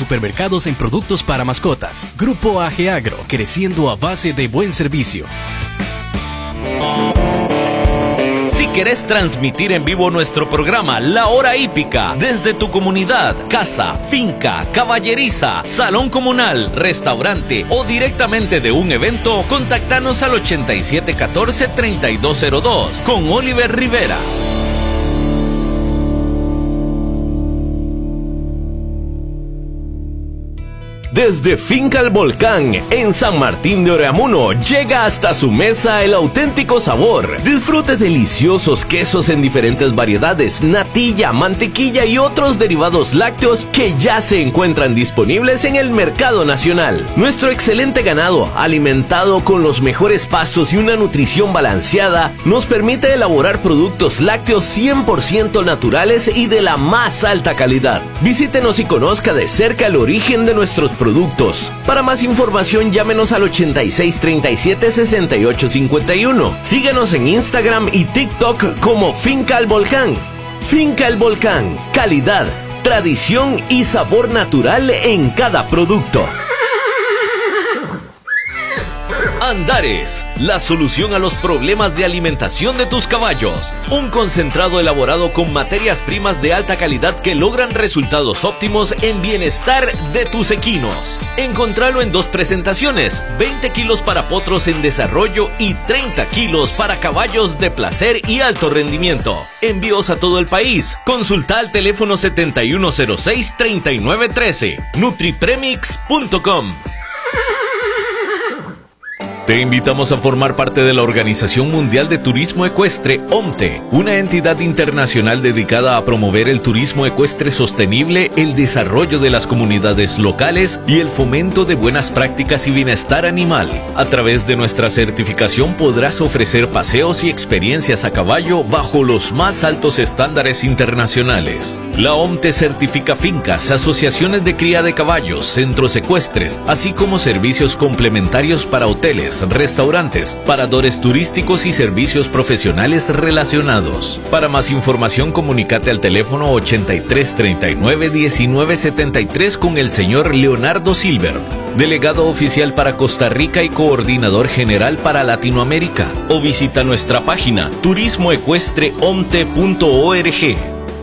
supermercados en productos para mascotas. Grupo Ageagro, creciendo a base de buen servicio. Si querés transmitir en vivo nuestro programa La Hora Hípica desde tu comunidad, casa, finca, caballeriza, salón comunal, restaurante o directamente de un evento, contactanos al 8714-3202 con Oliver Rivera. Desde Finca El Volcán, en San Martín de Oreamuno, llega hasta su mesa el auténtico sabor. Disfrute deliciosos quesos en diferentes variedades, natilla, mantequilla y otros derivados lácteos que ya se encuentran disponibles en el mercado nacional. Nuestro excelente ganado, alimentado con los mejores pastos y una nutrición balanceada, nos permite elaborar productos lácteos 100% naturales y de la más alta calidad. Visítenos y conozca de cerca el origen de nuestros productos. Para más información, llámenos al 8637-6851. Síguenos en Instagram y TikTok como Finca El Volcán. Finca El Volcán, calidad, tradición y sabor natural en cada producto. Andares, la solución a los problemas de alimentación de tus caballos. Un concentrado elaborado con materias primas de alta calidad que logran resultados óptimos en bienestar de tus equinos. Encontralo en 2 presentaciones, 20 kilos para potros en desarrollo y 30 kilos para caballos de placer y alto rendimiento. Envíos a todo el país. Consulta al teléfono 7106-3913. nutripremix.com. Te invitamos a formar parte de la Organización Mundial de Turismo Ecuestre, OMTE, una entidad internacional dedicada a promover el turismo ecuestre sostenible, el desarrollo de las comunidades locales y el fomento de buenas prácticas y bienestar animal. A través de nuestra certificación podrás ofrecer paseos y experiencias a caballo bajo los más altos estándares internacionales. La OMTE certifica fincas, asociaciones de cría de caballos, centros ecuestres, así como servicios complementarios para hoteles, restaurantes, paradores turísticos y servicios profesionales relacionados. Para más información, comunícate al teléfono 8339-1973 con el señor Leonardo Silver, delegado oficial para Costa Rica y coordinador general para Latinoamérica, o visita nuestra página turismoecuestreomte.org.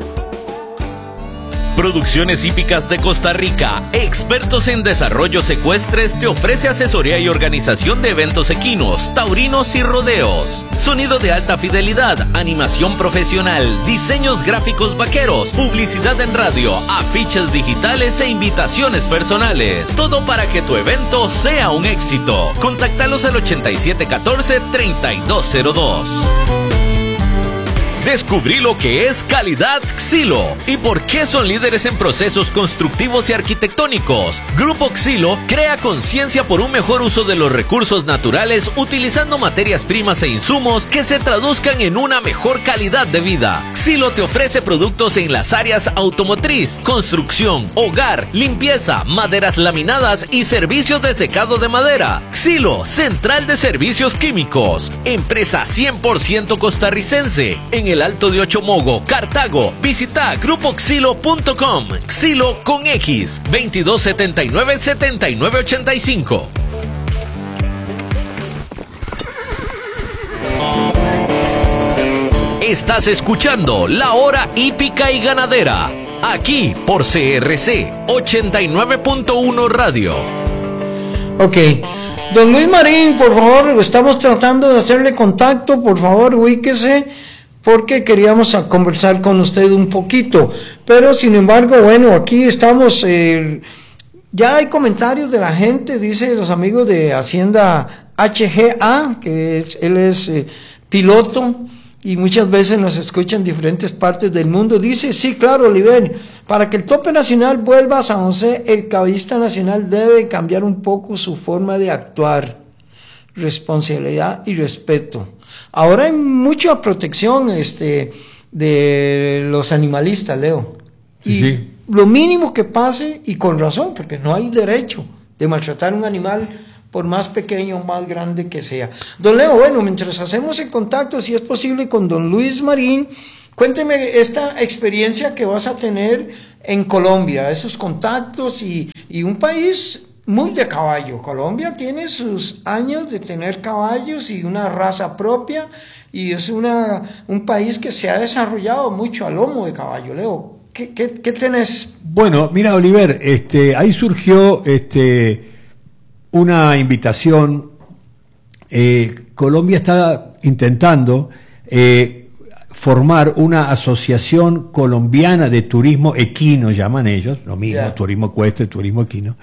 Producciones Hípicas de Costa Rica, expertos en desarrollos ecuestres, te ofrece asesoría y organización de eventos equinos, taurinos y rodeos. Sonido de alta fidelidad, animación profesional, diseños gráficos vaqueros, publicidad en radio, afiches digitales e invitaciones personales. Todo para que tu evento sea un éxito. Contáctalos al 8714-3202. Descubrí lo que es calidad Xilo y por qué son líderes en procesos constructivos y arquitectónicos. Grupo Xilo crea conciencia por un mejor uso de los recursos naturales utilizando materias primas e insumos que se traduzcan en una mejor calidad de vida. Xilo te ofrece productos en las áreas automotriz, construcción, hogar, limpieza, maderas laminadas y servicios de secado de madera. Xilo, central de servicios químicos, empresa 100% costarricense, en el Alto de Ochomogo, Cartago. Visita grupoxilo.com. Xilo con X, 2279-7985. Estás escuchando La Hora Hípica y Ganadera, aquí por CRC 89.1 Radio. Ok. Don Luis Marín, por favor, estamos tratando de hacerle contacto, por favor, ubíquese, porque queríamos conversar con usted un poquito, pero sin embargo, bueno, aquí estamos, ya hay comentarios de la gente, dice los amigos de Hacienda HGA, que él es piloto, y muchas veces nos escucha en diferentes partes del mundo. Dice, sí, claro, Oliver, para que el tope nacional vuelva a San José, el caballista nacional debe cambiar un poco su forma de actuar, responsabilidad y respeto. Ahora hay mucha protección de los animalistas, Leo. Y sí, lo mínimo que pase, y con razón, porque no hay derecho de maltratar a un animal por más pequeño o más grande que sea. Don Leo, bueno, mientras hacemos el contacto, si es posible, con don Luis Marín, cuénteme esta experiencia que vas a tener en Colombia, esos contactos y y un país muy de caballo. Colombia tiene sus años de tener caballos y una raza propia, y es un país que se ha desarrollado mucho a lomo de caballo. Leo, ¿qué tenés? Bueno, mira, Oliver, ahí surgió una invitación. Colombia está intentando formar una asociación colombiana de turismo equino, llaman ellos, lo mismo, yeah. Turismo ecuestre, turismo equino,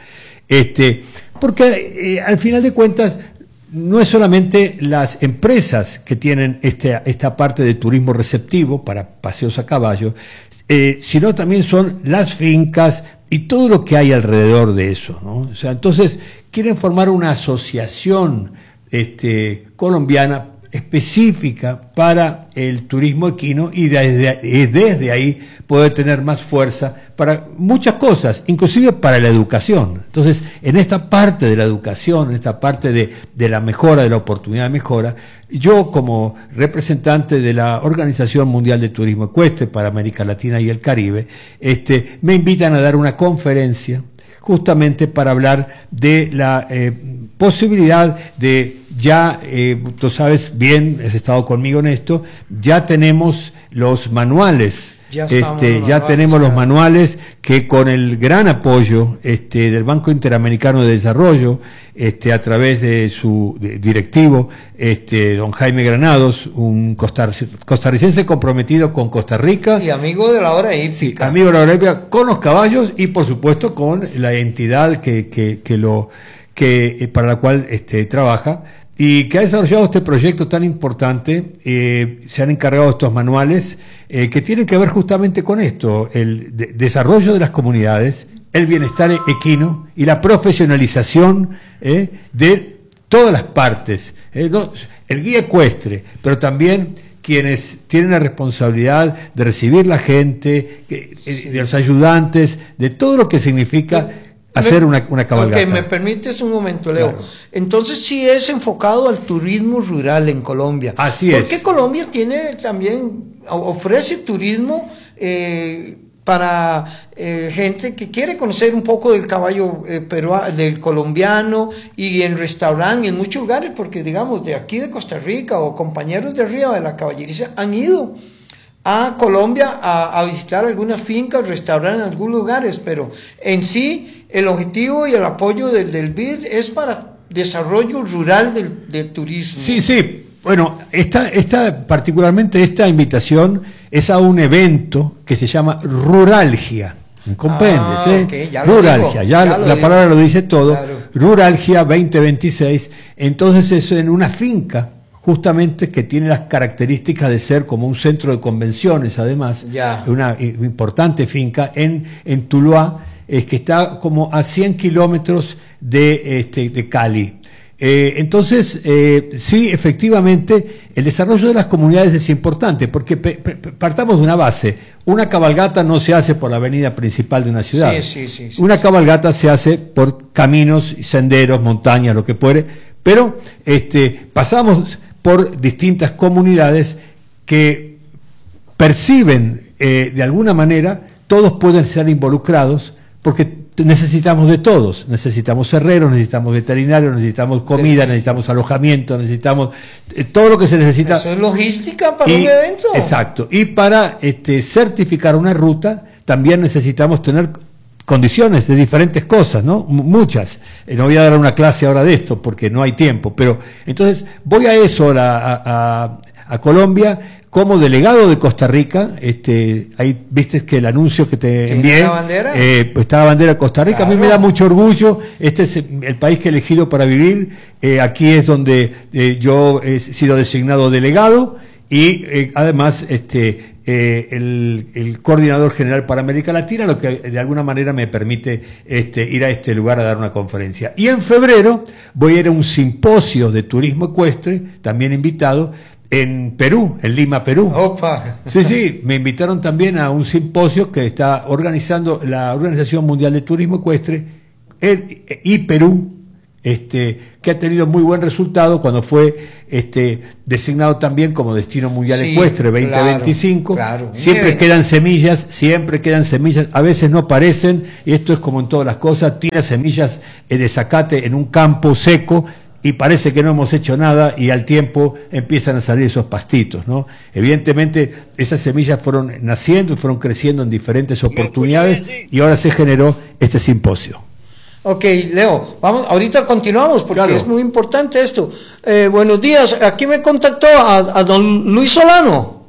porque al final de cuentas no es solamente las empresas que tienen esta parte de turismo receptivo para paseos a caballo, sino también son las fincas y todo lo que hay alrededor de eso, ¿no? O sea, entonces quieren formar una asociación colombiana específica para el turismo equino, y desde ahí poder tener más fuerza para muchas cosas, inclusive para la educación. Entonces, en esta parte de la educación, en esta parte de la mejora, de la oportunidad de mejora, yo como representante de la Organización Mundial de Turismo Ecuestre para América Latina y el Caribe, me invitan a dar una conferencia justamente para hablar de la posibilidad de tú sabes bien, has estado conmigo en esto, ya tenemos los manuales. Ya tenemos los manuales que, con el gran apoyo del Banco Interamericano de Desarrollo, a través de su directivo, don Jaime Granados, un costarricense comprometido con Costa Rica. Y amigo de la hora hípica. Sí, amigo de la hora hípica, con los caballos y por supuesto con la entidad para la cual trabaja, y que ha desarrollado este proyecto tan importante. Se han encargado estos manuales que tienen que ver justamente con esto, el desarrollo de las comunidades, el bienestar equino y la profesionalización de todas las partes, el guía ecuestre, pero también quienes tienen la responsabilidad de recibir la gente, de los ayudantes, de todo lo que significa hacer una cabalgata. Ok, me permites un momento, Leo. Claro. Entonces sí es enfocado al turismo rural en Colombia. Así es. Porque Colombia ofrece turismo para gente que quiere conocer un poco del caballo del colombiano, y en restaurantes, en muchos lugares, porque digamos de aquí de Costa Rica o compañeros de Río de la Caballeriza han ido a Colombia a visitar algunas fincas, restaurantes en algunos lugares, pero en sí el objetivo y el apoyo del BID es para desarrollo rural del turismo. Sí, sí. Bueno, particularmente esta invitación es a un evento que se llama Ruralgia. ¿Comprendes? Okay, Ruralgia, la palabra lo dice todo. Claro. Ruralgia 2026. Entonces es en una finca, justamente, que tiene las características de ser como un centro de convenciones, además, una importante finca en Tuluá, que está como a 100 kilómetros de Cali. Entonces, sí, efectivamente, el desarrollo de las comunidades es importante, porque partamos de una base. Una cabalgata no se hace por la avenida principal de una ciudad. Sí. Una cabalgata se hace por caminos, senderos, montañas, lo que fuere, pero pasamos por distintas comunidades que perciben, de alguna manera, todos pueden ser involucrados, porque necesitamos de todos, necesitamos herreros, necesitamos veterinarios, necesitamos comida, necesitamos alojamiento, necesitamos todo lo que se necesita. Eso es logística para un evento. Exacto, y para certificar una ruta también necesitamos tener condiciones de diferentes cosas, ¿no? Muchas. No voy a dar una clase ahora de esto porque no hay tiempo, pero entonces voy a eso, a Colombia, como delegado de Costa Rica. Ahí viste que el anuncio que te envié, ¿la bandera? Pues está la bandera de Costa Rica. Claro. A mí me da mucho orgullo. Este es el país que he elegido para vivir. Aquí es donde yo he sido designado delegado, y además el coordinador general para América Latina, lo que de alguna manera me permite ir a este lugar a dar una conferencia. Y en febrero voy a ir a un simposio de turismo ecuestre, también invitado, en Perú, en Lima, Perú. ¡Opa! Sí, me invitaron también a un simposio que está organizando la Organización Mundial de Turismo Ecuestre y Perú, que ha tenido muy buen resultado cuando fue designado también como Destino Mundial Ecuestre 2025. Claro. Siempre quedan semillas, a veces no parecen, y esto es como en todas las cosas, tira semillas de zacate en un campo seco, y parece que no hemos hecho nada, y al tiempo empiezan a salir esos pastitos, ¿no? Evidentemente, esas semillas fueron naciendo y fueron creciendo en diferentes oportunidades, y ahora se generó este simposio. Ok, Leo, vamos, ahorita continuamos porque Claro. es muy importante esto. Buenos días, aquí me contactó a don Luis Solano.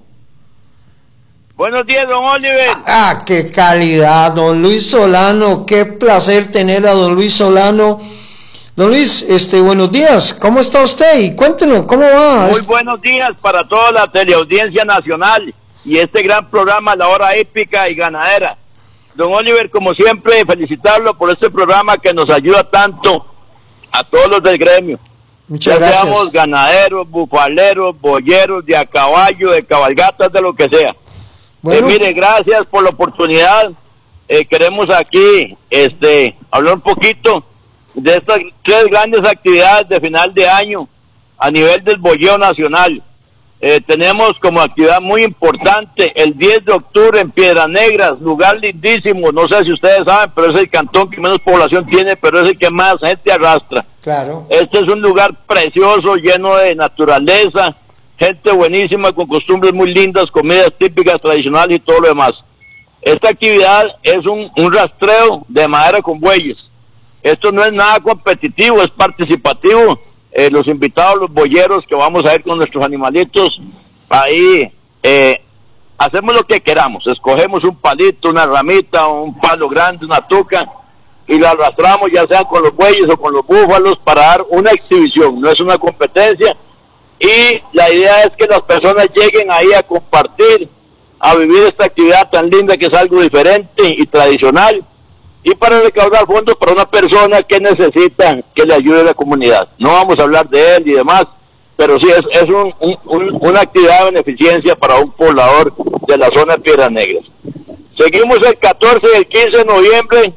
Buenos días, don Oliver. Ah, qué calidad, don Luis Solano, qué placer tener a don Luis Solano. Don Luis, buenos días, ¿cómo está usted? Y cuéntenos, ¿cómo va? Muy buenos días para toda la teleaudiencia nacional y este gran programa, La Hora Hípica y Ganadera. Don Oliver, como siempre, felicitarlo por este programa que nos ayuda tanto a todos los del gremio. Muchas ya gracias. seamos ganaderos, bufaleros, boyeros, de a caballo, de cabalgatas, de lo que sea. Bueno, Mire, gracias por la oportunidad. Queremos aquí hablar un poquito de estas 3 grandes actividades de final de año a nivel del boyeo nacional. Tenemos como actividad muy importante el 10 de octubre en Piedras Negras, lugar lindísimo, no sé si ustedes saben, pero es el cantón que menos población tiene, pero es el que más gente arrastra. claro. Este es un lugar precioso, lleno de naturaleza, gente buenísima, con costumbres muy lindas, comidas típicas, tradicionales y todo lo demás. Esta actividad es un rastreo de madera con bueyes. Esto no es nada competitivo, es participativo. Los invitados, los boyeros que vamos a ir con nuestros animalitos, ahí hacemos lo que queramos, escogemos un palito, una ramita, un palo grande, una tuca, y lo arrastramos ya sea con los bueyes o con los búfalos para dar una exhibición, no es una competencia, y la idea es que las personas lleguen ahí a compartir, a vivir esta actividad tan linda que es algo diferente y tradicional, y para recaudar fondos para una persona que necesita que le ayude a la comunidad. No vamos a hablar de él y demás, pero sí es una actividad de beneficencia para un poblador de la zona de Piedras Negras. Seguimos el 14 y el 15 de noviembre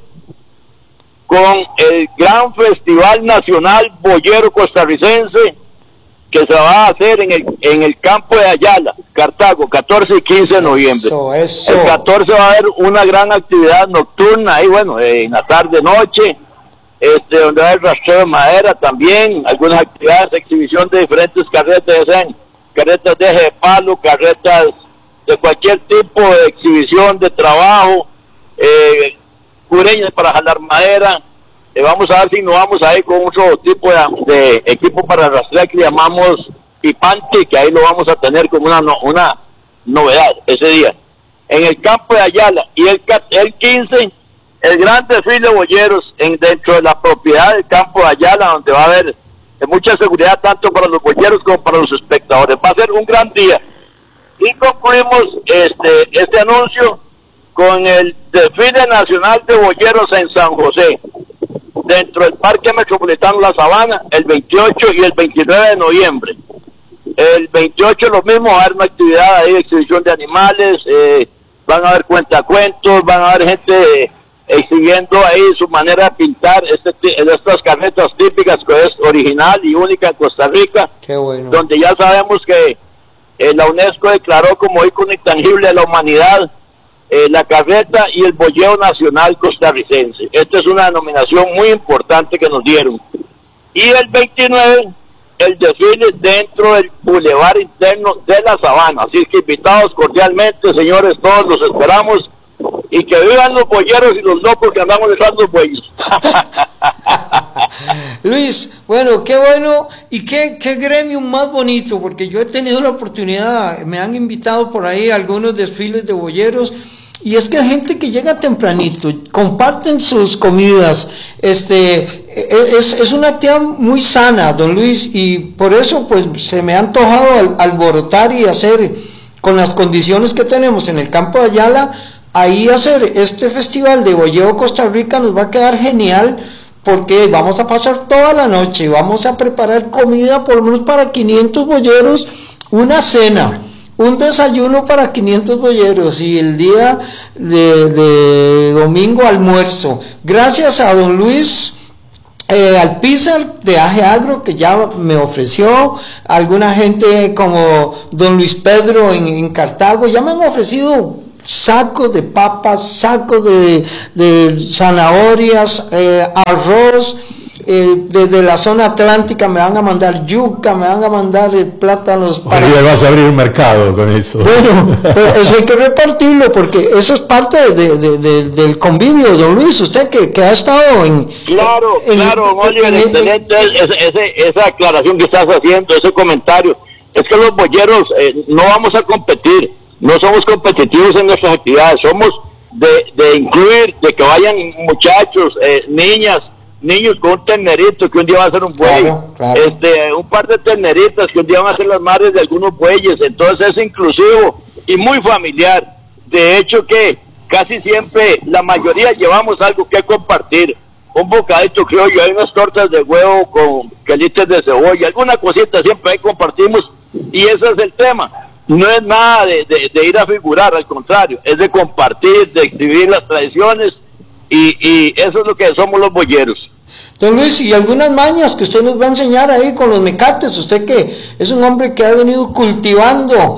con el gran Festival Nacional Boyero Costarricense, que se va a hacer en el campo de Ayala, Cartago, 14 y 15 de noviembre. Eso. El 14 va a haber una gran actividad nocturna, ahí bueno, en la tarde-noche, donde va a haber rastreo de madera también, algunas actividades de exhibición de diferentes carretas, ya sean carretas de eje de palo, carretas de cualquier tipo de exhibición de trabajo, cureñas para jalar madera. Vamos a ver si nos vamos a ir con otro tipo de equipo para rastrear que llamamos pipante, que ahí lo vamos a tener como una novedad ese día. En el campo de Ayala, y el 15, el gran desfile de boyeros dentro de la propiedad del campo de Ayala, donde va a haber mucha seguridad tanto para los boyeros como para los espectadores. Va a ser un gran día. Y concluimos este anuncio con el desfile nacional de boyeros en San José, dentro del Parque Metropolitano La Sabana, el 28 y el 29 de noviembre. El 28 lo mismo, va a haber una actividad ahí de exhibición de animales, van a haber cuentacuentos, van a haber gente exhibiendo ahí su manera de pintar estas carretas típicas que es original y única en Costa Rica. Qué bueno. Donde ya sabemos que la UNESCO declaró como ícono intangible de la humanidad la carreta y el boyeo nacional costarricense. Esta es una denominación muy importante que nos dieron. Y el 29, el desfile dentro del bulevar interno de La Sabana. Así que invitados cordialmente, señores, todos los esperamos. Y que vivan los boyeros y los locos que andamos dejando los bueyes. Luis, bueno, qué bueno y qué gremio más bonito, porque yo he tenido la oportunidad, me han invitado por ahí a algunos desfiles de boyeros, y es que hay gente que llega tempranito, comparten sus comidas, es una actividad muy sana, don Luis, y por eso pues se me ha antojado alborotar y hacer, con las condiciones que tenemos en el campo de Ayala, ahí hacer este festival de boyeo Costa Rica. Nos va a quedar genial, porque vamos a pasar toda la noche, vamos a preparar comida por lo menos para 500 boyeros, una cena, un desayuno para 500 boyeros y el día de domingo almuerzo. Gracias a don Luis Alpizar de AGEAGRO, que ya me ofreció, alguna gente como don Luis Pedro en Cartago, ya me han ofrecido sacos de papas, sacos de zanahorias, arroz. Desde la zona atlántica me van a mandar yuca, me van a mandar plátanos. Para... ya vas a abrir un mercado con eso. Bueno, pero eso hay que repartirlo, porque eso es parte del convivio, don Luis, usted que ha estado en... Claro, Oliver, excelente esa aclaración que estás haciendo, ese comentario. Es que los bolleros no vamos a competir, no somos competitivos en nuestras actividades, somos de incluir, de que vayan muchachos, niños con un ternerito que un día va a ser un buey, claro. Un par de terneritas que un día van a ser las madres de algunos bueyes, entonces es inclusivo y muy familiar. De hecho que casi siempre la mayoría llevamos algo que compartir, un bocadito criollo, hay unas tortas de huevo con quelites de cebolla, alguna cosita siempre ahí compartimos, y ese es el tema. No es nada de ir a figurar, al contrario, es de compartir, de exhibir las tradiciones, y eso es lo que somos los bolleros. Don Luis, y algunas mañas que usted nos va a enseñar ahí con los mecates, usted que es un hombre que ha venido cultivando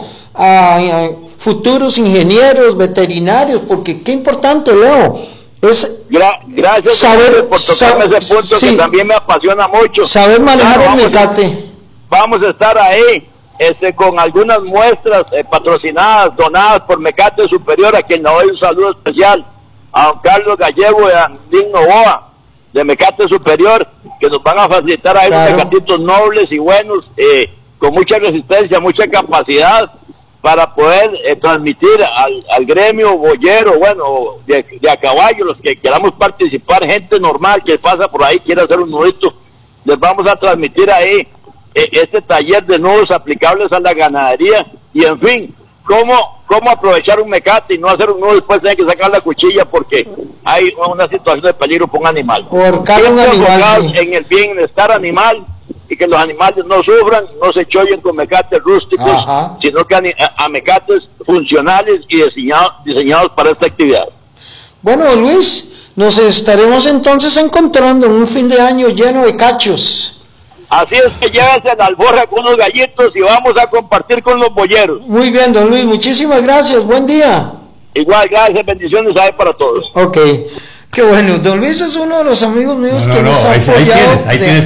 a futuros ingenieros, veterinarios, porque qué importante, Leo, es gracias saber, por tocarme ese punto, sí, que también me apasiona mucho. Saber manejar el mecate. Vamos a estar ahí con algunas muestras patrocinadas, donadas por Mecate Superior, a quien le doy un saludo especial, a don Carlos Gallego y a Andín Novoa de Mecate Superior, que nos van a facilitar ahí unos mecatitos nobles y buenos, con mucha resistencia, mucha capacidad, para poder transmitir al gremio boyero, bueno, de a caballo, los que queramos participar, gente normal que pasa por ahí, quiere hacer un nudito, les vamos a transmitir ahí este taller de nudos aplicables a la ganadería, y en fin, cómo aprovechar un mecate y no hacer un nudo, después hay que sacar la cuchilla porque hay una situación de peligro para un animal. Ahorcar un animal, sí, en el bienestar animal, y que los animales no sufran, no se chollen con mecates rústicos, ajá, sino que a mecates funcionales y diseñados para esta actividad. Bueno, Luis, nos estaremos entonces encontrando en un fin de año lleno de cachos. Así es, que llévese la alforja con unos gallitos y vamos a compartir con los bolleros. Muy bien, don Luis, muchísimas gracias, buen día. Igual, gracias, bendiciones ahí para todos. Ok, qué bueno, don Luis es uno de los amigos míos que nos ha apoyado. Ahí tienes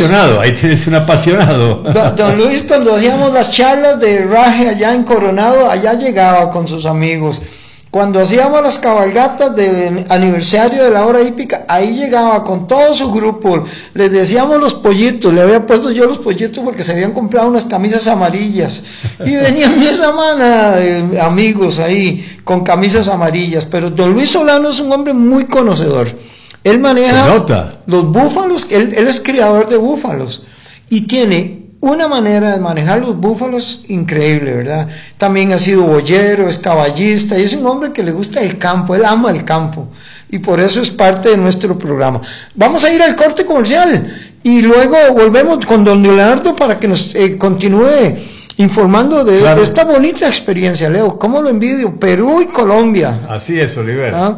un apasionado. Don Luis, cuando hacíamos las charlas de raje allá en Coronado, allá llegaba con sus amigos. Cuando hacíamos las cabalgatas del aniversario de la hora hípica, ahí llegaba con todo su grupo, les decíamos los pollitos, le había puesto yo los pollitos porque se habían comprado unas camisas amarillas, y venían mi semana de amigos ahí con camisas amarillas, pero don Luis Solano es un hombre muy conocedor, él maneja los búfalos, él es criador de búfalos, y tiene una manera de manejar los búfalos increíble, ¿verdad? También ha sido boyero, es caballista, y es un hombre que le gusta el campo, él ama el campo, y por eso es parte de nuestro programa. Vamos a ir al corte comercial, y luego volvemos con don Leonardo para que nos continúe informando de esta bonita experiencia, Leo, ¿cómo lo envidio? Perú y Colombia. Así es, Oliver. ¿Ah?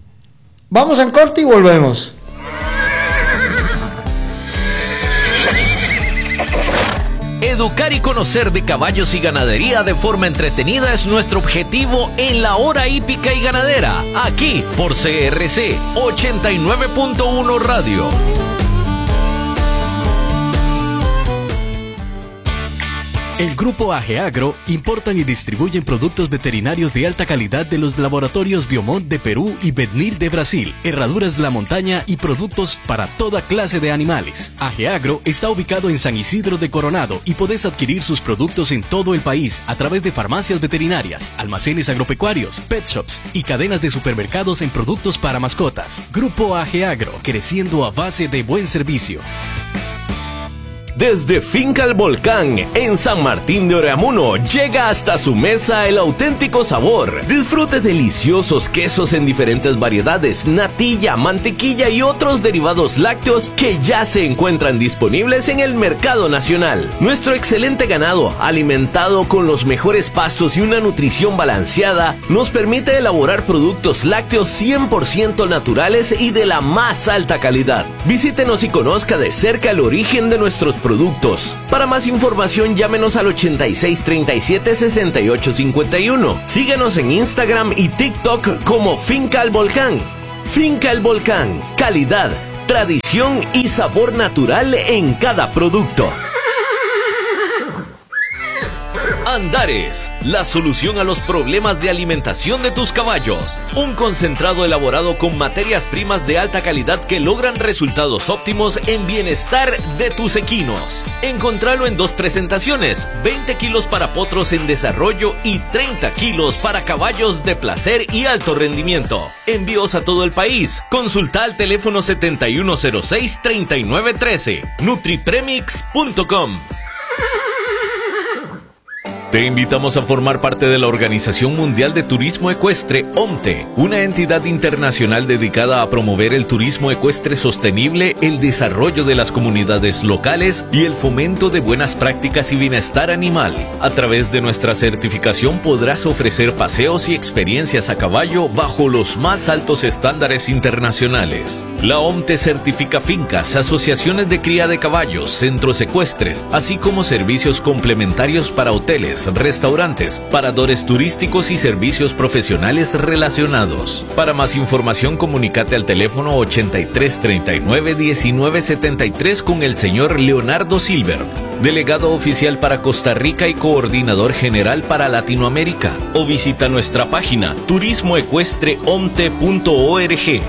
Vamos al corte y volvemos. Educar y conocer de caballos y ganadería de forma entretenida es nuestro objetivo en la hora hípica y ganadera, aquí por CRC 89.1 Radio. El Grupo AGEAGRO importan y distribuyen productos veterinarios de alta calidad de los laboratorios Biomont de Perú y Betnil de Brasil, herraduras de la montaña y productos para toda clase de animales. AGEAGRO está ubicado en San Isidro de Coronado y podés adquirir sus productos en todo el país a través de farmacias veterinarias, almacenes agropecuarios, pet shops y cadenas de supermercados en productos para mascotas. Grupo AGEAGRO, creciendo a base de buen servicio. Desde Finca El Volcán, en San Martín de Oreamuno, llega hasta su mesa el auténtico sabor. Disfrute deliciosos quesos en diferentes variedades, natilla, mantequilla y otros derivados lácteos que ya se encuentran disponibles en el mercado nacional. Nuestro excelente ganado, alimentado con los mejores pastos y una nutrición balanceada, nos permite elaborar productos lácteos 100% naturales y de la más alta calidad. Visítenos y conozca de cerca el origen de nuestros productos. Para más información, llámenos al 8637-6851. Síguenos en Instagram y TikTok como Finca El Volcán. Finca El Volcán, calidad, tradición y sabor natural en cada producto. Andares, la solución a los problemas de alimentación de tus caballos. Un concentrado elaborado con materias primas de alta calidad que logran resultados óptimos en bienestar de tus equinos. Encontralo en 2 presentaciones, 20 kilos para potros en desarrollo y 30 kilos para caballos de placer y alto rendimiento. Envíos a todo el país. Consulta al teléfono 7106-3913. nutripremix.com. Te invitamos a formar parte de la Organización Mundial de Turismo Ecuestre, OMTE, una entidad internacional dedicada a promover el turismo ecuestre sostenible, el desarrollo de las comunidades locales y el fomento de buenas prácticas y bienestar animal. A través de nuestra certificación podrás ofrecer paseos y experiencias a caballo bajo los más altos estándares internacionales. La OMTE certifica fincas, asociaciones de cría de caballos, centros ecuestres, así como servicios complementarios para hoteles, restaurantes, paradores turísticos y servicios profesionales relacionados. Para más información, comunícate al teléfono 8339-1973 con el señor Leonardo Silver, delegado oficial para Costa Rica y coordinador general para Latinoamérica, o visita nuestra página turismoecuestreomte.org.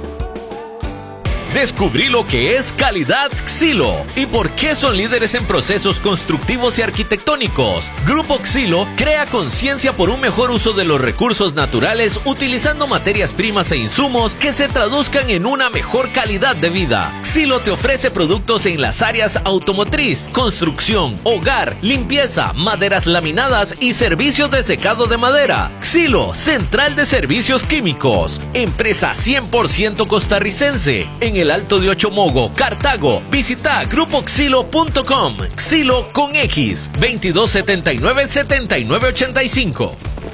Descubrí lo que es calidad Xilo y por qué son líderes en procesos constructivos y arquitectónicos. Grupo Xilo crea conciencia por un mejor uso de los recursos naturales utilizando materias primas e insumos que se traduzcan en una mejor calidad de vida. Xilo te ofrece productos en las áreas automotriz, construcción, hogar, limpieza, maderas laminadas y servicios de secado de madera. Xilo, central de servicios químicos. Empresa 100% costarricense. En el Alto de Ochomogo, Cartago. Visita grupoxilo.com. Xilo con X. 2279-7985.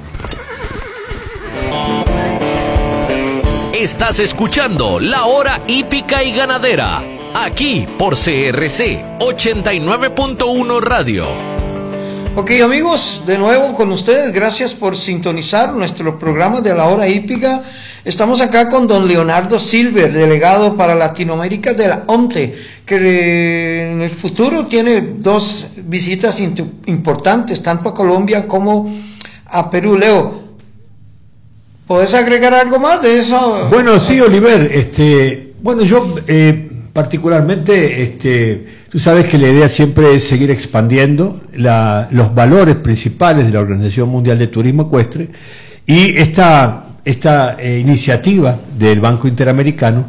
Estás escuchando La Hora Hípica y Ganadera. Aquí por CRC 89.1 Radio. Ok, amigos, de nuevo con ustedes, gracias por sintonizar nuestro programa de La Hora Hípica. Estamos acá con don Leonardo Silver, delegado para Latinoamérica de la OMTE, que en el futuro tiene 2 visitas importantes, tanto a Colombia como a Perú. Leo, ¿podés agregar algo más de eso? Bueno, sí, Oliver, bueno, yo particularmente, tú sabes que la idea siempre es seguir expandiendo los valores principales de la Organización Mundial de Turismo Ecuestre, y esta iniciativa del Banco Interamericano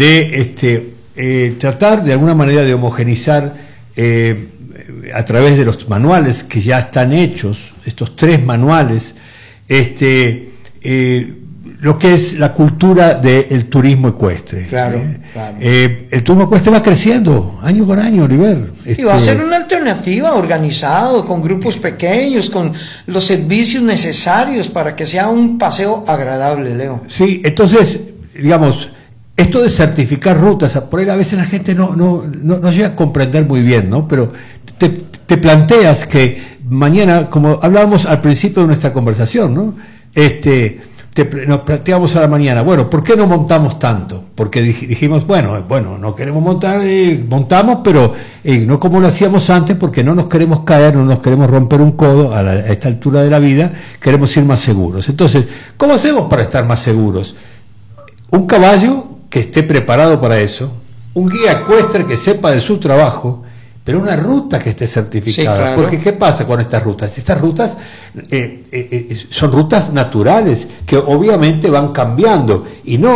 de tratar de alguna manera de homogenizar a través de los manuales que ya están hechos, estos 3 manuales, lo que es la cultura del turismo ecuestre. Claro, claro. El turismo ecuestre va creciendo año con año, Oliver. Y va a ser una alternativa organizado, con grupos pequeños, con los servicios necesarios para que sea un paseo agradable, Leo. Sí, entonces, digamos, esto de certificar rutas, por ahí a veces la gente no llega a comprender muy bien, ¿no? Pero te planteas que mañana, como hablábamos al principio de nuestra conversación, ¿no? Nos planteamos a la mañana, bueno, ¿por qué no montamos tanto? Porque dijimos, bueno, no queremos montar, montamos, pero no como lo hacíamos antes, porque no nos queremos caer, no nos queremos romper un codo a esta altura de la vida, queremos ir más seguros. Entonces, ¿cómo hacemos para estar más seguros? Un caballo que esté preparado para eso, un guía ecuestre que sepa de su trabajo, pero una ruta que esté certificada. Sí, claro. Porque ¿qué pasa con estas rutas? Estas rutas son rutas naturales que obviamente van cambiando, y no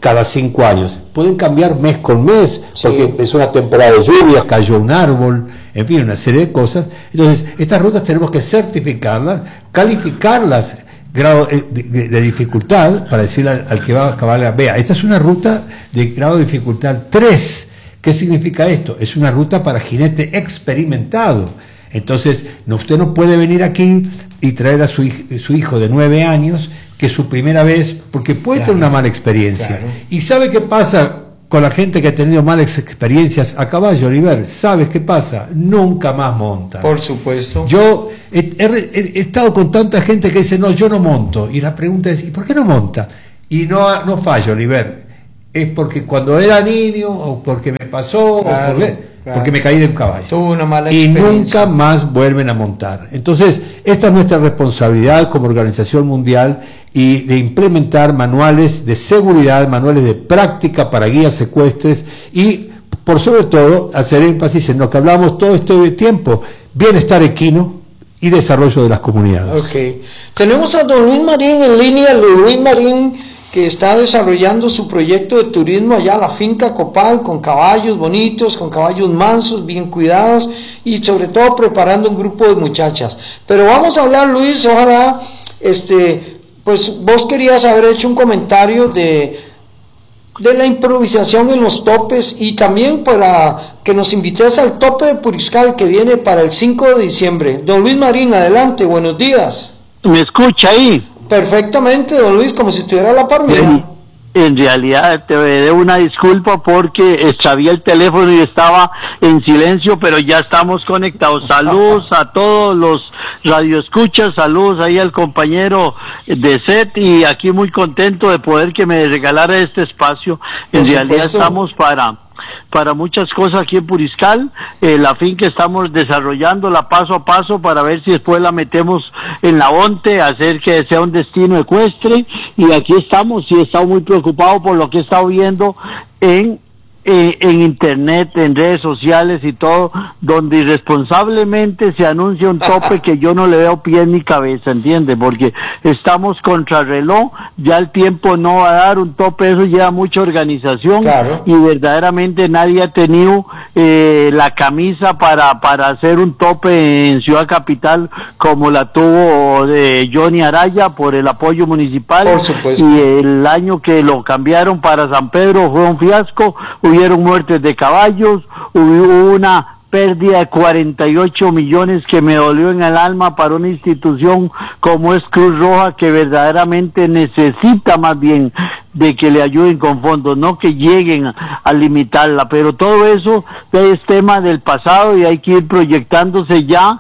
cada 5 años. Pueden cambiar mes con mes, porque empezó una temporada de lluvia, cayó un árbol, en fin, una serie de cosas. Entonces, estas rutas tenemos que certificarlas, calificarlas, grado de dificultad, para decirle al que va a acabar, vea, esta es una ruta de grado de dificultad 3. ¿Qué significa esto? Es una ruta para jinete experimentado. Entonces, usted no puede venir aquí y traer a su hijo de 9 años, que es su primera vez, porque puede tener una mala experiencia. Claro. ¿Y sabe qué pasa con la gente que ha tenido malas experiencias a caballo, Oliver? ¿Sabes qué pasa? Nunca más montan. Por supuesto. Yo he estado con tanta gente que dice, no, yo no monto. Y la pregunta es, ¿y por qué no monta? Y no fallo, Oliver. Es porque cuando era niño, o porque me pasó, claro, o porque me caí de un caballo. Tuve una mala y experiencia. nunca más vuelven a montar. Entonces, esta es nuestra responsabilidad como organización mundial, y de implementar manuales de seguridad, manuales de práctica para guías ecuestres, y por sobre todo hacer énfasis en lo que hablamos todo este tiempo: bienestar equino y desarrollo de las comunidades. Ok. Tenemos a don Luis Marín en línea. Luis Marín, que está desarrollando su proyecto de turismo allá a la finca Copal, con caballos bonitos, con caballos mansos, bien cuidados, y sobre todo preparando un grupo de muchachas. Pero vamos a hablar, Luis, ojalá, pues vos querías haber hecho un comentario de la improvisación en los topes, y también para que nos invites al tope de Puriscal que viene para el 5 de diciembre. Don Luis Marín, adelante, buenos días. ¿Me escucha ahí? Perfectamente, don Luis, como si estuviera a la par mía. En realidad te debo una disculpa porque extravié el teléfono y estaba en silencio, pero ya estamos conectados. Saludos a todos los radioescuchas, saludos ahí al compañero de SET, y aquí muy contento de poder que me regalara este espacio. En realidad estamos para muchas cosas aquí en Puriscal, la finca estamos desarrollándola paso a paso para ver si después la metemos en la ONTE, hacer que sea un destino ecuestre, y aquí estamos. Y he estado muy preocupado por lo que he estado viendo en internet, en redes sociales y todo, donde irresponsablemente se anuncia un tope que yo no le veo pie ni cabeza, ¿entiende? Porque estamos contra reloj, ya el tiempo no va a dar un tope, eso lleva mucha organización, claro. Y verdaderamente nadie ha tenido la camisa para hacer un tope en Ciudad Capital como la tuvo Johnny Araya por el apoyo municipal. Por supuesto. Y el año que lo cambiaron para San Pedro fue un fiasco. Hubieron muertes de caballos, hubo una pérdida de 48 millones que me dolió en el alma para una institución como es Cruz Roja, que verdaderamente necesita más bien de que le ayuden con fondos, no que lleguen a limitarla. Pero todo eso es tema del pasado y hay que ir proyectándose ya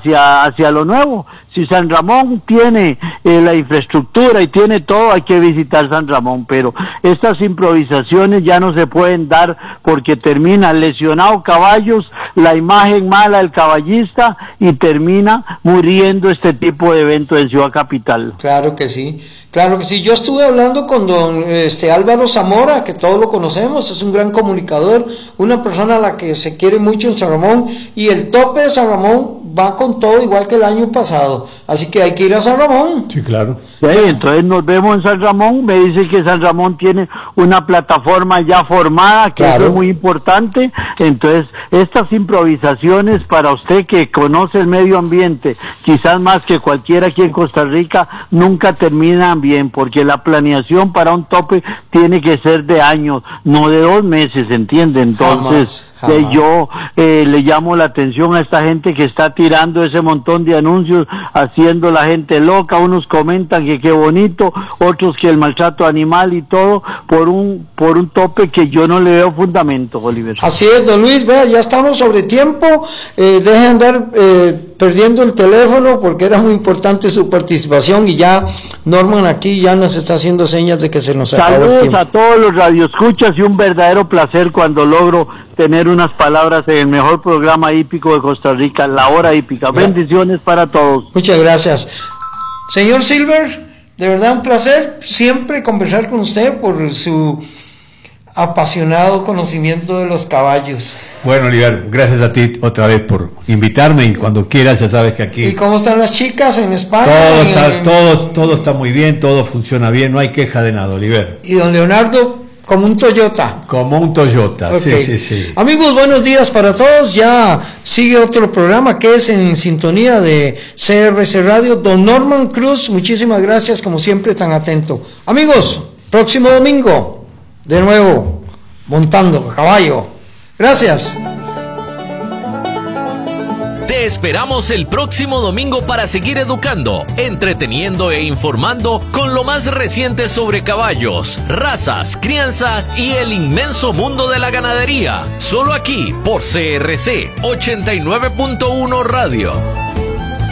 hacia lo nuevo. Si San Ramón tiene la infraestructura y tiene todo, hay que visitar San Ramón, pero estas improvisaciones ya no se pueden dar porque termina lesionado caballos, la imagen mala del caballista, y termina muriendo este tipo de evento en Ciudad Capital. Claro que sí, claro que sí. Yo estuve hablando con don Álvaro Zamora, que todos lo conocemos, es un gran comunicador, una persona a la que se quiere mucho en San Ramón, y el tope de San Ramón va con todo igual que el año pasado, así que hay que ir a San Ramón. Sí, claro. Sí, entonces nos vemos en San Ramón. Me dice que San Ramón tiene una plataforma ya formada, que claro, eso es muy importante. Entonces, estas improvisaciones para usted que conoce el medio ambiente, quizás más que cualquiera aquí en Costa Rica, nunca terminan bien, porque la planeación para un tope tiene que ser de años, no de 2 meses, ¿entiende? Entonces, jamás. Yo le llamo la atención a esta gente que está tirando ese montón de anuncios, haciendo la gente loca. Unos comentan que qué bonito, otros que el maltrato animal y todo, por un tope que yo no le veo fundamento, Oliver. Así es, don Luis, vea, ya estamos sobre tiempo, deje de andar perdiendo el teléfono porque era muy importante su participación, y ya Norman aquí ya nos está haciendo señas de que se nos acabó el tiempo. Saludos a todos los radioescuchas y un verdadero placer cuando logro tener unas palabras en el mejor programa hípico de Costa Rica, La Hora Hípica. Bendiciones para todos. Muchas gracias. Señor Silver, de verdad un placer siempre conversar con usted por su apasionado conocimiento de los caballos. Bueno, Oliver, gracias a ti otra vez por invitarme, y cuando quieras ya sabes que aquí... ¿Y cómo están las chicas en España? Todo está muy bien, todo funciona bien, no hay queja de nada, Oliver. Y don Leonardo, Como un Toyota. Como un Toyota, Okay. sí. Amigos, buenos días para todos. Ya sigue otro programa que es en sintonía de CRC Radio. Don Norman Cruz, muchísimas gracias, como siempre, tan atento. Amigos, próximo domingo, de nuevo, montando a caballo. Gracias. Te esperamos el próximo domingo para seguir educando, entreteniendo e informando con lo más reciente sobre caballos, razas, crianza y el inmenso mundo de la ganadería. Solo aquí por CRC 89.1 Radio.